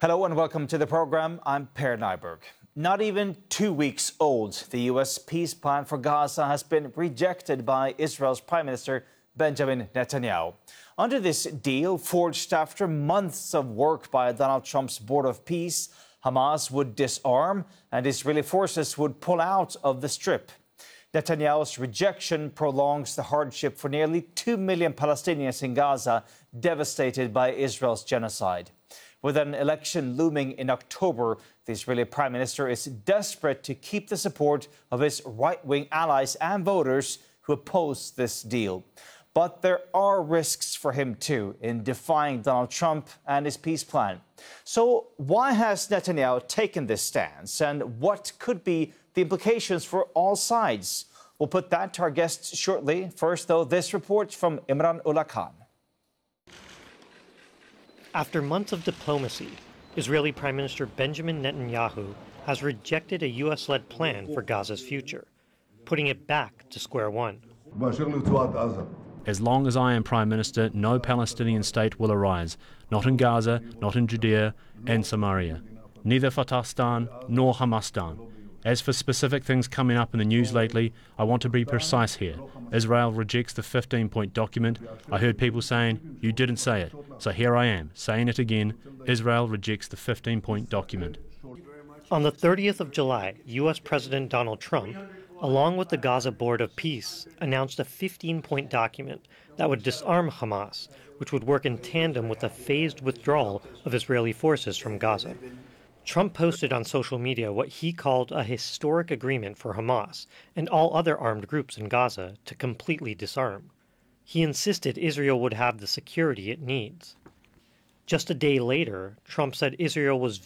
Hello and welcome to the program. I'm Per Nyberg. Not even 2 weeks old, the U.S. peace plan for Gaza has been rejected by Israel's Prime Minister Benjamin Netanyahu. Under this deal, forged after months of work by Donald Trump's Board of Peace, Hamas would disarm and Israeli forces would pull out of the Strip. Netanyahu's rejection prolongs the hardship for nearly 2 million Palestinians in Gaza, devastated by Israel's genocide. With an election looming in October, the Israeli Prime Minister is desperate to keep the support of his right-wing allies and voters who oppose this deal. But there are risks for him, too, in defying Donald Trump and his peace plan. So why has Netanyahu taken this stance, and what could be the implications for all sides? We'll put that to our guests shortly. First, though, this report from Imran Ullah Khan. After months of diplomacy, Israeli Prime Minister Benjamin Netanyahu has rejected a U.S.-led plan for Gaza's future, putting it back to square one. As long as I am Prime Minister, no Palestinian state will arise, not in Gaza, not in Judea and Samaria, neither Fatastan nor Hamastan. As for specific things coming up in the news lately, I want to be precise here. Israel rejects the 15-point document. I heard people saying, you didn't say it. So here I am, saying it again. Israel rejects the 15-point document. On the 30th of July, U.S. President Donald Trump, along with the Gaza Board of Peace, announced a 15-point document that would disarm Hamas, which would work in tandem with a phased withdrawal of Israeli forces from Gaza. Trump posted on social media what he called a historic agreement for Hamas and all other armed groups in Gaza to completely disarm. He insisted Israel would have the security it needs. Just a day later, Trump said Israel was